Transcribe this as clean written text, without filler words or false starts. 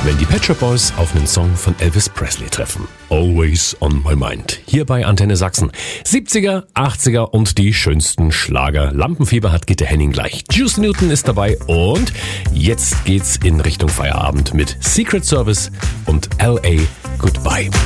wenn die Pet Shop Boys auf einen Song von Elvis Presley treffen. Always on my mind. Hier bei Antenne Sachsen. 70er, 80er und die schönsten Schlager. Lampenfieber hat Gitte Henning gleich. Juice Newton ist dabei und jetzt geht's in Richtung Feierabend mit Secret Service und LA Goodbye.